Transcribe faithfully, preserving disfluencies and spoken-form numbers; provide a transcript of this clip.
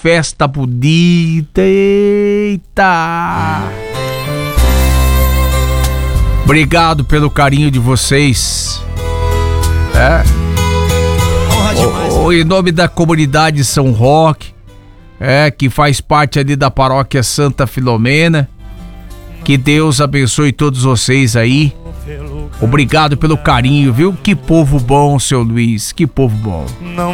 festa bonita. Eita! Obrigado pelo carinho de vocês. É. O, o, em nome da comunidade São Roque, é, que faz parte ali da paróquia Santa Filomena. Que Deus abençoe todos vocês aí. Obrigado pelo carinho, viu? Que povo bom, seu Luiz. Que povo bom.